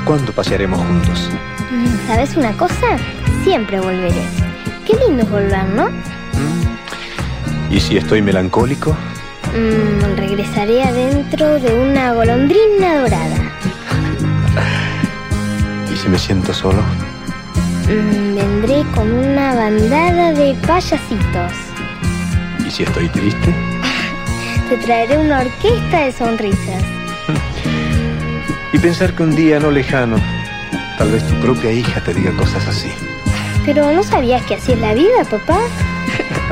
cuándo pasearemos juntos? ¿Sabes una cosa? Siempre volveré. Qué lindo es volver, ¿no? ¿Y si estoy melancólico? Regresaré adentro de una golondrina dorada. ¿Y si me siento solo? Vendré con una bandada de payasitos. ¿Y si estoy triste? Te traeré una orquesta de sonrisas. Y pensar que un día no lejano, tal vez tu propia hija te diga cosas así. Pero ¿no sabías que así es la vida, papá?